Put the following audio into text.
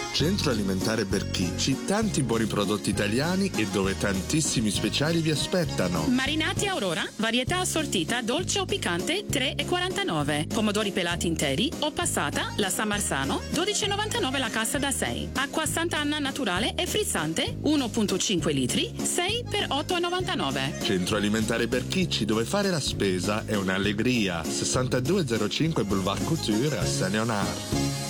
Centro alimentare Berchicci, tanti buoni prodotti italiani e dove tantissimi speciali vi aspettano. Marinati Aurora, varietà assortita, dolce o piccante, 3,49. Pomodori pelati interi o passata, la San Marzano, 12,99 la cassa da 6. Acqua Sant'Anna naturale e frizzante, 1,5 litri, 6 per 8,99. Centro alimentare Berchicci, dove fare la spesa è un'allegria. 6205 Boulevard Couture a Saint-Léonard.